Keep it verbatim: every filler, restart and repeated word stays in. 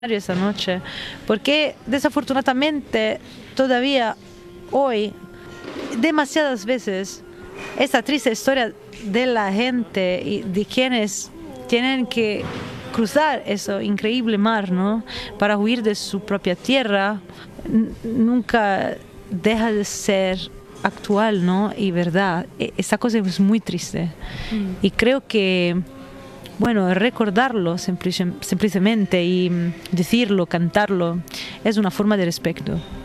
esa noche, porque desafortunadamente todavía hoy, demasiadas veces, esta triste historia de la gente y de quienes tienen que cruzar ese increíble mar, ¿no? Para huir de su propia tierra, nunca deja de ser actual, ¿no? Y verdad, esta cosa es muy triste. Mm. Y creo que bueno, recordarlo simplemente y decirlo, cantarlo, es una forma de respeto.